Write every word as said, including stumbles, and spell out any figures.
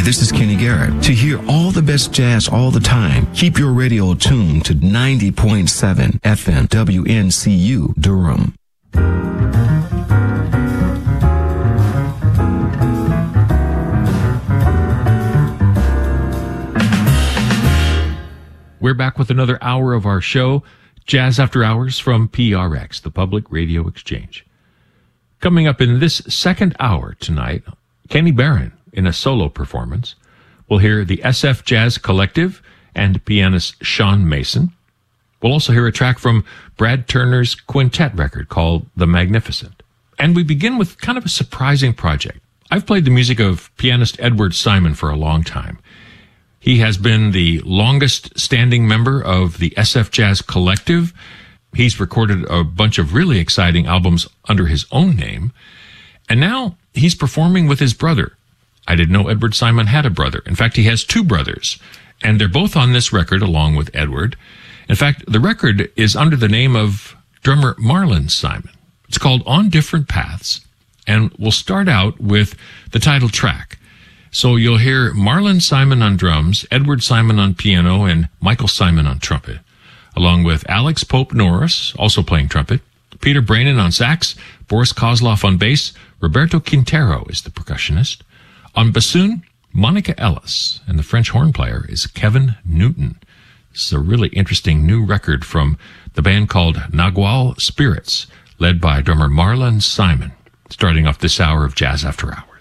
this is Kenny Garrett. To hear all the best jazz all the time, keep your radio tuned to ninety point seven F M W N C U Durham. We're back with another hour of our show, Jazz After Hours from P R X, the Public Radio Exchange. Coming up in this second hour tonight, Kenny Barron in a solo performance. We'll hear the S F Jazz Collective and pianist Sean Mason. We'll also hear a track from Brad Turner's quintet record called The Magnificent. And we begin with kind of a surprising project. I've played the music of pianist Edward Simon for a long time. He has been the longest standing member of the S F Jazz Collective. He's recorded a bunch of really exciting albums under his own name. And now he's performing with his brother. I didn't know Edward Simon had a brother. In fact, he has two brothers, and they're both on this record along with Edward. In fact, the record is under the name of drummer Marlon Simon. It's called On Different Paths, and we'll start out with the title track. So you'll hear Marlon Simon on drums, Edward Simon on piano, and Michael Simon on trumpet, along with Alex Pope Norris, also playing trumpet, Peter Brainin on sax, Boris Kozlov on bass, Roberto Quintero is the percussionist. On bassoon, Monica Ellis, and the French horn player is Kevin Newton. This is a really interesting new record from the band called Nagual Spirits, led by drummer Marlon Simon, starting off this hour of Jazz After Hours.